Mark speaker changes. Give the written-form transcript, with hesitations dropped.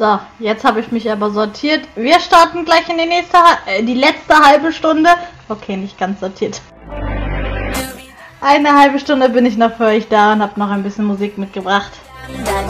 Speaker 1: So, jetzt habe ich mich aber sortiert. Wir starten gleich in die letzte halbe Stunde. Okay, nicht ganz sortiert. Eine halbe Stunde bin ich noch für euch da und habe noch ein bisschen Musik mitgebracht.